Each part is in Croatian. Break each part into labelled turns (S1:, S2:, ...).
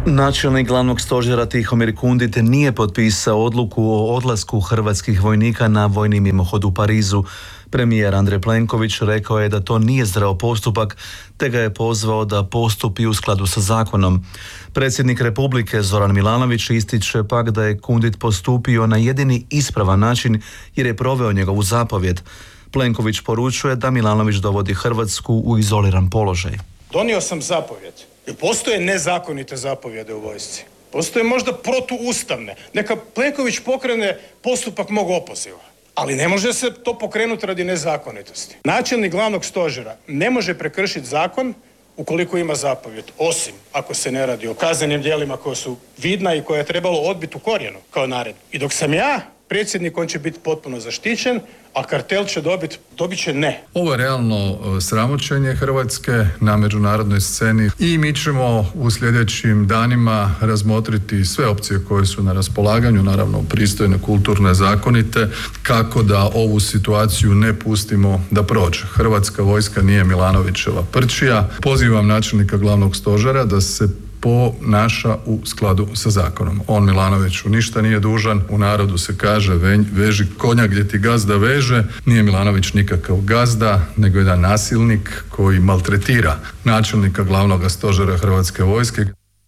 S1: Načelnik glavnog stožera Tihomir Kundit nije potpisao odluku o odlasku hrvatskih vojnika na vojni mimohod u Parizu. Premijer Andrej Plenković rekao je da to nije zdrav postupak, te ga je pozvao da postupi u skladu sa zakonom. Predsjednik Republike Zoran Milanović ističe pak da je Kundit postupio na jedini ispravan način jer je proveo njegovu zapovjed. Plenković poručuje da Milanović dovodi Hrvatsku u izoliran položaj.
S2: Donio sam zapovjed. Jer postoje nezakonite zapovjede u vojsci. Postoje možda protuustavne. Neka Plenković pokrene postupak mog opoziva. Ali ne može se to pokrenuti radi nezakonitosti. Načelnik glavnog stožera ne može prekršiti zakon ukoliko ima zapovjed, osim ako se ne radi o kaznenim djelima koja su vidna i koje je trebalo odbiti u korijenu kao naredbu. I dok sam ja predsjednik, on će biti potpuno zaštićen, a kartel će dobit će ne.
S3: Ovo je realno sramoćenje Hrvatske na međunarodnoj sceni i mi ćemo u sljedećim danima razmotriti sve opcije koje su na raspolaganju, naravno pristojne, kulturne, zakonite, kako da ovu situaciju ne pustimo da prođe. Hrvatska vojska nije Milanovićeva prčija. Pozivam načelnika glavnog stožera da se ponaša u skladu sa zakonom. On Milanoviću ništa nije dužan, u narodu se kaže veži konja gdje ti gazda veže. Nije Milanović nikakav gazda, nego jedan nasilnik koji maltretira načelnika glavnog stožera Hrvatske vojske.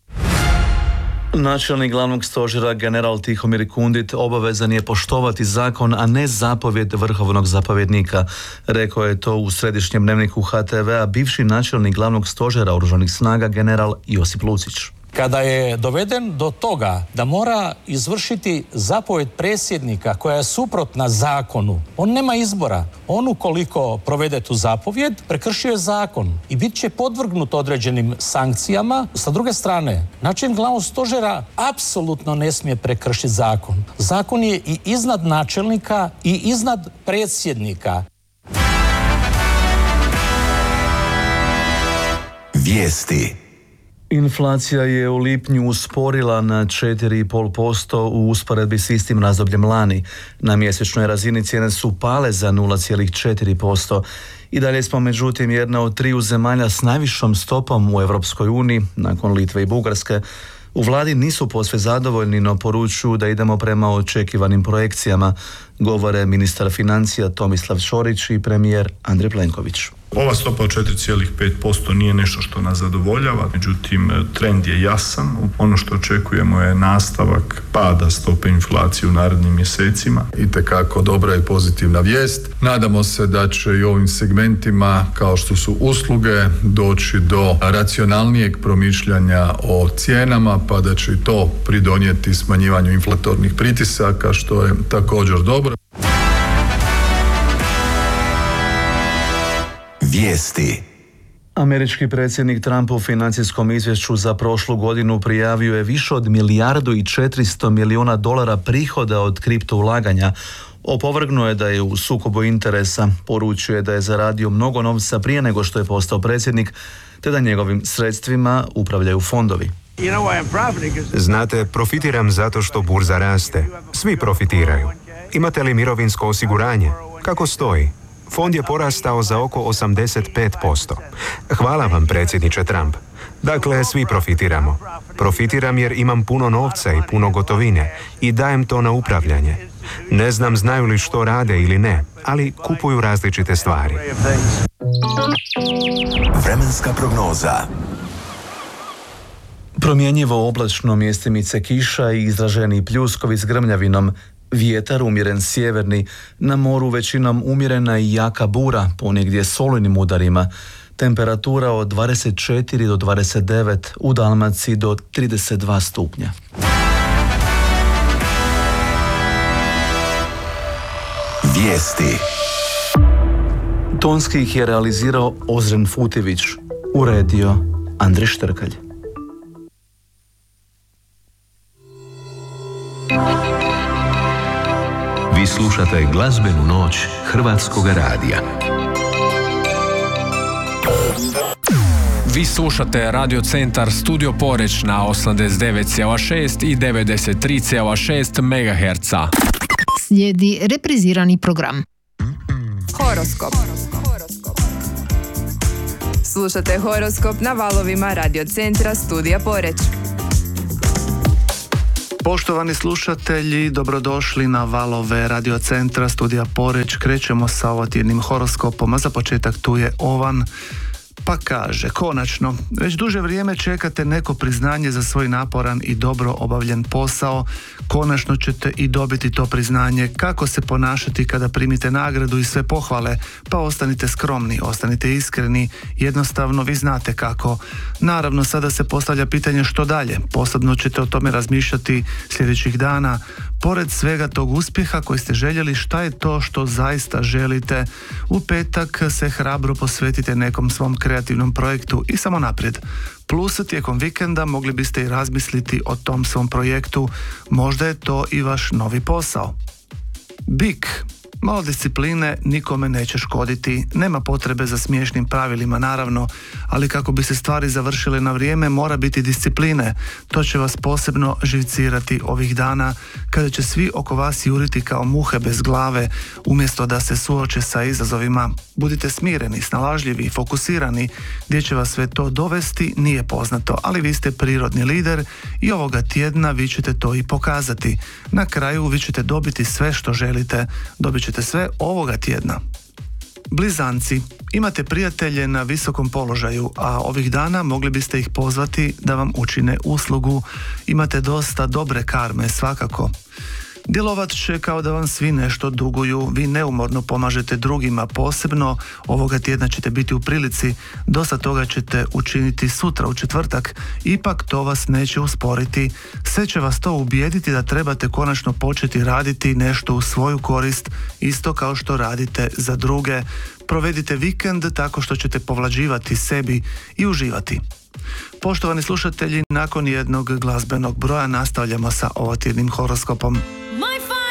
S1: Načelnik glavnog stožera general Tihomir Kundit obavezan je poštovati zakon, a ne zapovjed vrhovnog zapovjednika. Rekao je to u središnjem dnevniku HTV-a bivši načelnik glavnog stožera Oružanih snaga general Josip Lucić.
S4: Kada je doveden do toga da mora izvršiti zapovjed predsjednika koja je suprotna zakonu, on nema izbora. On ukoliko provede tu zapovjed, prekršio je zakon i bit će podvrgnut određenim sankcijama. Sa druge strane, načelnik glavnog stožera apsolutno ne smije prekršiti zakon. Zakon je i iznad načelnika i iznad predsjednika.
S5: Vijesti.
S1: Inflacija je u lipnju usporila na 4,5% u usporedbi s istim razdobljem lani. Na mjesečnoj razini cijene su pale za 0,4%. I dalje smo međutim jedna od 3 zemalja s najvišom stopom u Europskoj uniji, nakon Litve i Bugarske. U vladi nisu posve zadovoljni, no poručuju da idemo prema očekivanim projekcijama, govore ministar financija Tomislav Ćorić i premijer Andrej Plenković.
S6: Ova stopa od 4,5% nije nešto što nas zadovoljava, međutim trend je jasan. Ono što očekujemo je nastavak pada stope inflacije u narednim mjesecima.
S3: Itekako dobra i pozitivna vijest. Nadamo se da će i ovim segmentima kao što su usluge doći do racionalnijeg promišljanja o cijenama, pa da će i to pridonijeti smanjivanju inflatornih pritisaka, što je također dobro.
S5: Vijesti.
S1: Američki predsjednik Trump u financijskom izvješću za prošlu godinu prijavio je više od $1,4 milijardi prihoda od kriptoulaganja. Opovrgnuo je da je u sukobu interesa, poručuje da je zaradio mnogo novca prije nego što je postao predsjednik, te da njegovim sredstvima upravljaju fondovi.
S7: Znate, profitiram zato što burza raste. Svi profitiraju. Imate li mirovinsko osiguranje? Kako stoji? Fond je porastao za oko 85%. Hvala vam, predsjedniče Trump. Dakle, svi profitiramo. Profitiram jer imam puno novca i puno gotovine i dajem to na upravljanje. Ne znam znaju li što rade ili ne, ali kupuju različite stvari.
S5: Vremenska prognoza.
S1: Promjenjivo oblačno, mjestimice kiša i izraženi pljuskovi s grmljavinom. Vjetar umjeren sjeverni, na moru većinom umjerena i jaka bura, ponegdje s olujnim udarima. Temperatura od 24 do 29, u Dalmaciji do 32 stupnja.
S5: Vijesti.
S1: Tonski ih je realizirao Ozren Futivić, uredio Andrej Štrkalj.
S8: Vi slušate glazbenu noć Hrvatskog radija.
S9: Vi slušate Radio Centar Studio Poreč na 89,6 i 93,6 MHz.
S10: Slijedi reprizirani program.
S11: Horoskop. Slušate horoskop na valovima Radio Centra Studija Poreč.
S12: Poštovani slušatelji, dobrodošli na valove Radio Centra Studija Poreć. Krećemo sa ovotjednim horoskopom, a za početak tu je Ovan. Pa kaže, konačno, već duže vrijeme čekate neko priznanje za svoj naporan i dobro obavljen posao. Konačno ćete i dobiti to priznanje. Kako se ponašati kada primite nagradu i sve pohvale? Pa ostanite skromni, ostanite iskreni, jednostavno vi znate kako. Naravno, sada se postavlja pitanje što dalje. Posebno ćete o tome razmišljati sljedećih dana. Pored svega tog uspjeha koji ste željeli, šta je to što zaista želite? U petak se hrabro posvetite nekom svom kreativnom projektu i samo naprijed. Plus, tijekom vikenda mogli biste i razmisliti o tom svom projektu. Možda je to i vaš novi posao. Bik. Malo discipline nikome neće škoditi, nema potrebe za smiješnim pravilima naravno, ali kako bi se stvari završile na vrijeme mora biti discipline. To će vas posebno živcirati ovih dana kada će svi oko vas juriti kao muhe bez glave umjesto da se suoče sa izazovima. Budite smireni, snalažljivi, fokusirani. Gdje će vas sve to dovesti nije poznato, ali vi ste prirodni lider i ovoga tjedna vi ćete to i pokazati. Na kraju vi ćete dobiti sve što želite, dobit ćete sve ovoga tjedna. Blizanci, imate prijatelje na visokom položaju, a ovih dana mogli biste ih pozvati da vam učine uslugu. Imate dosta dobre karme, svakako. Djelovat će kao da vam svi nešto duguju, vi neumorno pomažete drugima, posebno ovoga tjedna ćete biti u prilici, dosta toga ćete učiniti sutra u četvrtak, ipak to vas neće usporiti, sve će vas to ubijediti da trebate konačno početi raditi nešto u svoju korist, isto kao što radite za druge. Provedite vikend tako što ćete povlađivati sebi i uživati. Poštovani slušatelji, nakon jednog glazbenog broja nastavljamo sa ovotjednim horoskopom.